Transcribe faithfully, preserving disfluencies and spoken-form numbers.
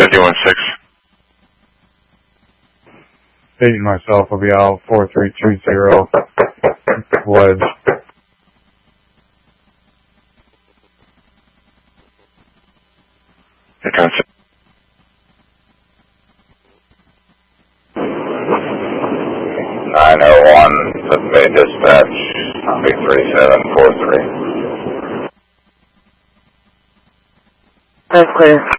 fifty-one six. Stating myself will be out four three two zero. Wedge. Here comes nine oh one, Fifth Bay Dispatch, three three seven four three. That's clear.